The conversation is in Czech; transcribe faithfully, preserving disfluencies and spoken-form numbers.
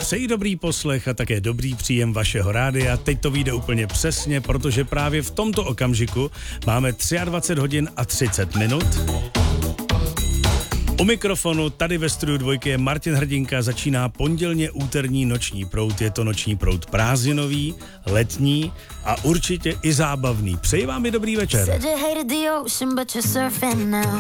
Přeji dobrý poslech a také dobrý příjem vašeho rádia. Teď to vyjde úplně přesně, protože právě v tomto okamžiku máme dvacet tři hodin a třicet minut. U mikrofonu tady ve studiu dvojky je Martin Hrdinka, začíná pondělně úterní noční proud. Je to noční proud prázdninový, letní a určitě i zábavný. Přeji vám i dobrý večer.